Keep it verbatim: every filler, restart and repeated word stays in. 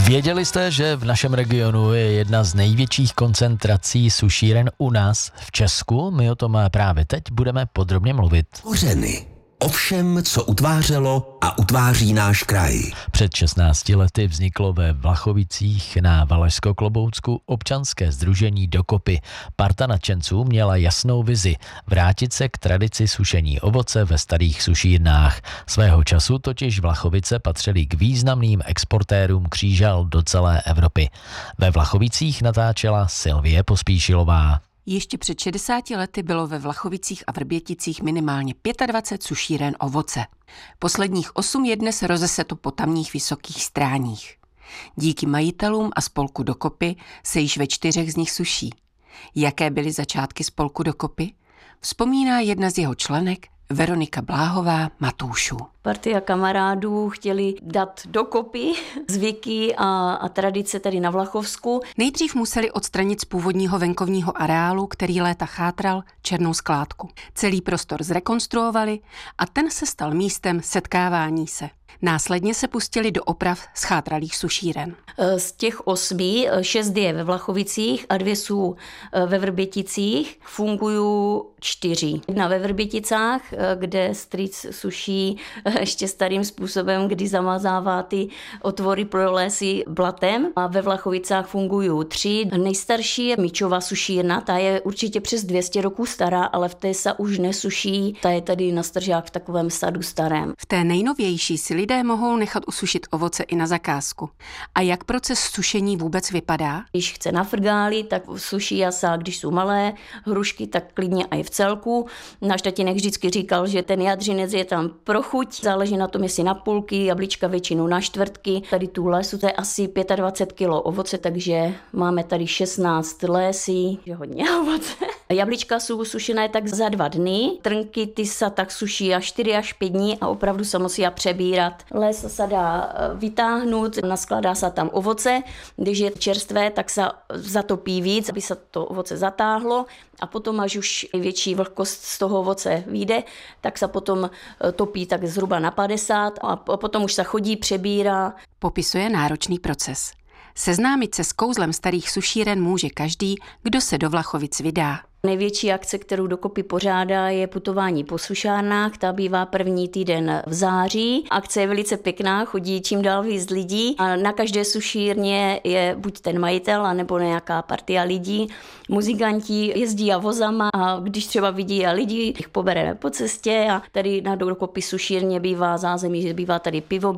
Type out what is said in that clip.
Věděli jste, že v našem regionu je jedna z největších koncentrací sušíren u nás v Česku? My o tom právě teď budeme podrobně mluvit. Kořeny. O všem, co utvářelo a utváří náš kraj. Před šestnácti lety vzniklo ve Vlachovicích na Valašsko-Kloboucku občanské sdružení Dokopy. Parta nadšenců měla jasnou vizi vrátit se k tradici sušení ovoce ve starých sušírnách. Svého času totiž Vlachovice patřily k významným exportérům křížal do celé Evropy. Ve Vlachovicích natáčela Silvie Pospíšilová. Ještě před šedesáti lety bylo ve Vlachovicích a Vrběticích minimálně dvacet pět sušíren ovoce. Posledních osm je dnes rozeseto po tamních vysokých stráních. Díky majitelům a spolku Dokopy se již ve čtyřech z nich suší. Jaké byly začátky spolku Dokopy? Vzpomíná jedna z jeho členek, Veronika Bláhová Matůšů. Partia kamarádů chtěli dát dokopy zvyky a, a tradice tady na Vlachovsku. Nejdřív museli odstranit z původního venkovního areálu, který léta chátral, černou skládku. Celý prostor zrekonstruovali a ten se stal místem setkávání se. Následně se pustili do oprav schátralých sušíren. Z těch osmi, šest je ve Vlachovicích a dvě jsou ve Vrběticích. Fungují čtyři. Jedna ve Vrběticách, kde strýc suší ještě starým způsobem, kdy zamazává ty otvory pro lesy blatem. A ve Vlachovicách fungují tři. Nejstarší je Míčová sušírna, ta je určitě přes dvě stě roků stará, ale v té se už nesuší. Ta je tady na Stržák v takovém sadu starém. V té nejnovější si lidé mohou nechat usušit ovoce i na zakázku. A jak proces sušení vůbec vypadá? Když chce na frgáli, tak suší jasa, když jsou malé hrušky, tak klidně i v celku. Náš tatínek vždycky říkal, že ten jadřinec je tam pro chuť, záleží na tom, jestli na půlky, jablíčka většinou na čtvrtky. Tady tu lesu to je asi dvacet pět kilo ovoce, takže máme tady šestnáct lesí, je hodně ovoce. Jablíčka jsou sušené tak za dva dny, trnky ty se tak suší až čtyři až pět dní a opravdu se musí přebírat. Les se dá vytáhnout, naskládá se tam ovoce, když je čerstvé, tak se zatopí víc, aby se to ovoce zatáhlo a potom, až už větší vlhkost z toho ovoce vyjde, tak se potom topí tak zhruba na padesát a potom už se chodí, přebírá. Popisuje náročný proces. Seznámit se s kouzlem starých sušíren může každý, kdo se do Vlachovic vydá. Největší akce, kterou Dokopy pořádá, je putování po sušárnách. Ta bývá první týden v září. Akce je velice pěkná, chodí čím dál víc lidí a na každé sušírně je buď ten majitel, anebo nějaká partia lidí. Muzikanti jezdí a vozama a když třeba vidí a lidi, jich pobereme po cestě a tady na Dokopy sušírně bývá zázemí, že bývá tady pivo,